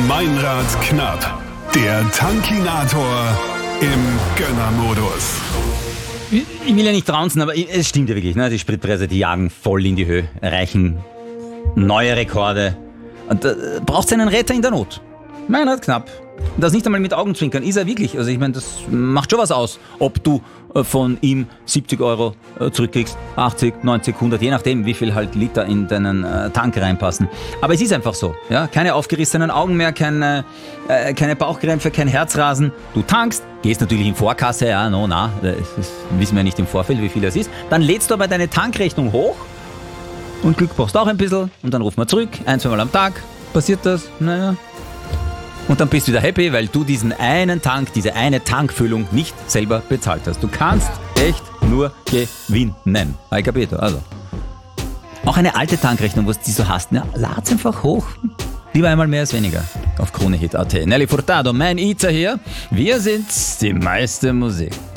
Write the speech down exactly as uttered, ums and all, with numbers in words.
Meinrad knapp. Der Tankinator im Gönnermodus. Ich will ja nicht traunzen, aber es stimmt ja wirklich. Ne? Die Spritpreise, die jagen voll in die Höhe, erreichen neue Rekorde. Und da braucht es einen Retter in der Not. Meinrad knapp. Das nicht einmal mit Augenzwinkern. Ist er wirklich. Also ich meine, das macht schon was aus, ob du von ihm siebzig Euro zurückkriegst, achtzig, neunzig, hundert, je nachdem, wie viel halt Liter in deinen Tank reinpassen. Aber es ist einfach so. Ja? Keine aufgerissenen Augen mehr, keine, äh, keine Bauchkrämpfe, kein Herzrasen. Du tankst, gehst natürlich in Vorkasse, ja, no, na, das wissen wir nicht im Vorfeld, wie viel das ist. Dann lädst du aber deine Tankrechnung hoch und Glück brauchst auch ein bisschen und dann rufen wir zurück, ein, zweimal am Tag. Passiert das? Naja. Und dann bist du wieder happy, weil du diesen einen Tank, diese eine Tankfüllung nicht selber bezahlt hast. Du kannst echt nur gewinnen. Hai capito? Also. Auch eine alte Tankrechnung, was du so hast, ne? Lad's einfach hoch. Lieber einmal mehr als weniger. Auf Kronehit punkt at. Nelly Furtado, mein Iza hier. Wir sind die meiste Musik.